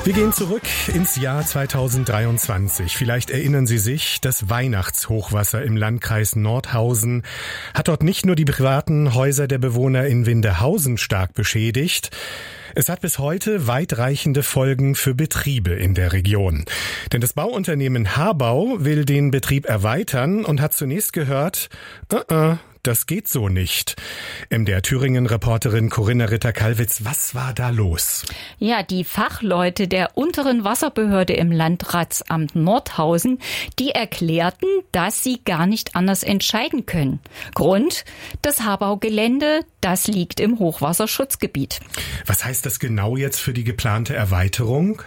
Wir gehen zurück ins Jahr 2023. Vielleicht erinnern Sie sich, das Weihnachtshochwasser im Landkreis Nordhausen hat dort nicht nur die privaten Häuser der Bewohner in Windehausen stark beschädigt. Es hat bis heute weitreichende Folgen für Betriebe in der Region. Denn das Bauunternehmen Habau will den Betrieb erweitern und hat zunächst gehört, das geht so nicht. MDR Thüringen-Reporterin Corinna Ritter-Kalwitz, was war da los? Ja, die Fachleute der unteren Wasserbehörde im Landratsamt Nordhausen, die erklärten, dass sie gar nicht anders entscheiden können. Grund, das Habau-Gelände, das liegt im Hochwasserschutzgebiet. Was heißt das genau jetzt für die geplante Erweiterung?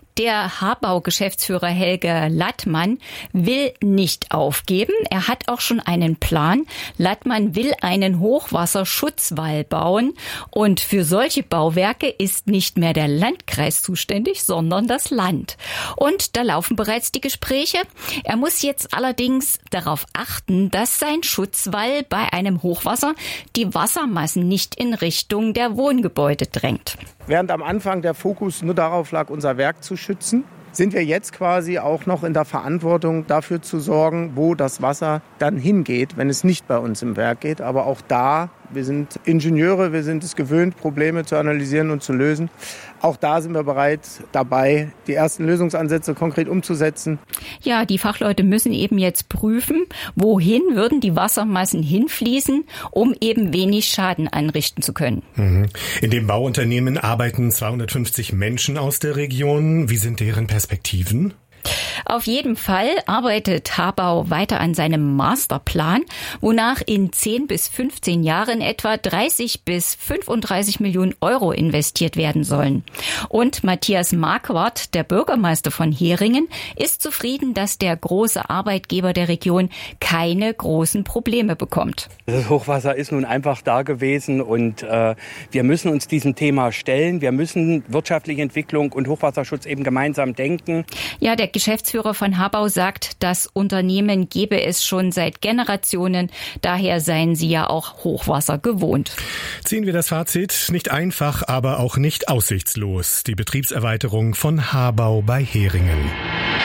Der Habau-Geschäftsführer Helge Lattmann will nicht aufgeben. Er hat auch schon einen Plan. Lattmann will einen Hochwasserschutzwall bauen. Und für solche Bauwerke ist nicht mehr der Landkreis zuständig, sondern das Land. Und da laufen bereits die Gespräche. Er muss jetzt allerdings darauf achten, dass sein Schutzwall bei einem Hochwasser die Wassermassen nicht in Richtung der Wohngebäude drängt. Während am Anfang der Fokus nur darauf lag, unser Werk zu schützen, sind wir jetzt quasi auch noch in der Verantwortung, dafür zu sorgen, wo das Wasser dann hingeht, wenn es nicht bei uns im Werk geht. Aber auch da, wir sind Ingenieure, wir sind es gewöhnt, Probleme zu analysieren und zu lösen. Auch da sind wir bereit, dabei die ersten Lösungsansätze konkret umzusetzen. Ja, die Fachleute müssen eben jetzt prüfen, wohin würden die Wassermassen hinfließen, um eben wenig Schaden anrichten zu können. In dem Bauunternehmen arbeiten 250 Menschen aus der Region. Wie sind deren Perspektiven? Auf jeden Fall arbeitet Habau weiter an seinem Masterplan, wonach in 10 bis 15 Jahren etwa 30 bis 35 Millionen Euro investiert werden sollen. Und Matthias Marquardt, der Bürgermeister von Heringen, ist zufrieden, dass der große Arbeitgeber der Region keine großen Probleme bekommt. Das Hochwasser ist nun einfach da gewesen und wir müssen uns diesem Thema stellen. Wir müssen wirtschaftliche Entwicklung und Hochwasserschutz eben gemeinsam denken. Ja, der Geschäftsführer von Habau sagt, das Unternehmen gebe es schon seit Generationen. Daher seien sie ja auch Hochwasser gewohnt. Ziehen wir das Fazit. Nicht einfach, aber auch nicht aussichtslos. Die Betriebserweiterung von Habau bei Heringen.